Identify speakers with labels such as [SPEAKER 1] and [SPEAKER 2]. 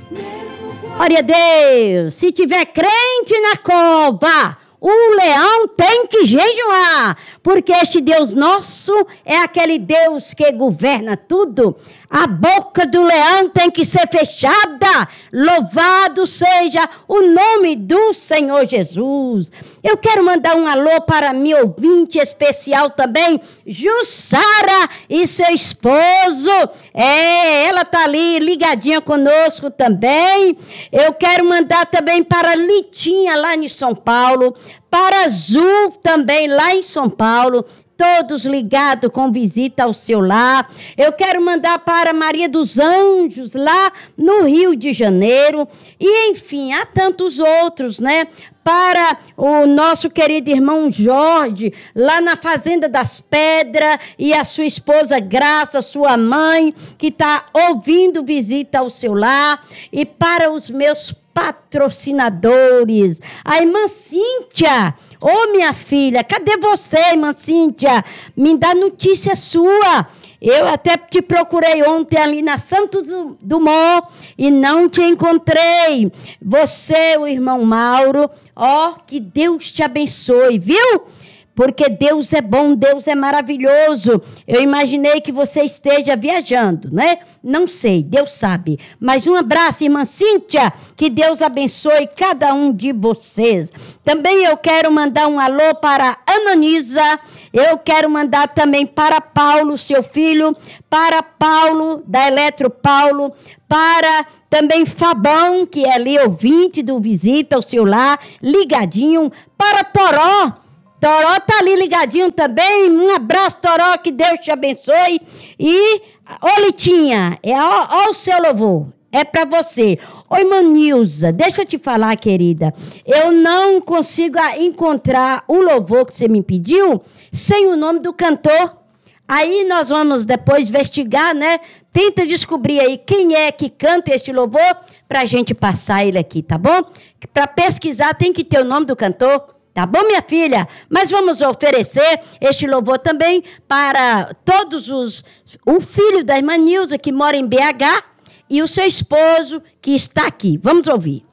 [SPEAKER 1] Glória a Deus. Se tiver crente na cova, o leão tem que jejuar, porque este Deus nosso é aquele Deus que governa tudo. A boca do leão tem que ser fechada. Louvado seja o nome do Senhor Jesus. Eu quero mandar um alô para minha ouvinte especial também, Jussara e seu esposo. Ela está ali ligadinha conosco também. Eu quero mandar também para Litinha, lá em São Paulo. Para Azul, também lá em São Paulo. Todos ligados com visita ao seu lar. Eu quero mandar para Maria dos Anjos, lá no Rio de Janeiro. E, enfim, há tantos outros, né? Para o nosso querido irmão Jorge, lá na Fazenda das Pedras, e a sua esposa Graça, sua mãe, que está ouvindo visita ao seu lar. E para os meus patrocinadores, a irmã Cíntia. Ô, minha filha, cadê você, irmã Cíntia? Me dá notícia sua. Eu até te procurei ontem ali na Santos Dumont e não te encontrei. Você, o irmão Mauro, que Deus te abençoe, viu? Porque Deus é bom, Deus é maravilhoso. Eu imaginei que você esteja viajando, né? Não sei, Deus sabe. Mas um abraço, irmã Cíntia, que Deus abençoe cada um de vocês. Também eu quero mandar um alô para Ananisa. Eu quero mandar também para Paulo, seu filho, para Paulo, da Eletro Paulo, para também Fabão, que é ali ouvinte do Visita ao seu lar, ligadinho, para Toró. Toró tá ali ligadinho também. Um abraço, Toró, que Deus te abençoe. E, Litinha, ó o seu louvor. É para você. Oi, irmã Nilza, deixa eu te falar, querida. Eu não consigo encontrar o louvor que você me pediu sem o nome do cantor. Aí nós vamos depois investigar, né? Tenta descobrir aí quem é que canta este louvor pra gente passar ele aqui, tá bom? Para pesquisar tem que ter o nome do cantor. Tá bom, minha filha? Mas vamos oferecer este louvor também para todos o filho da irmã Nilza, que mora em BH, e o seu esposo, que está aqui. Vamos ouvir.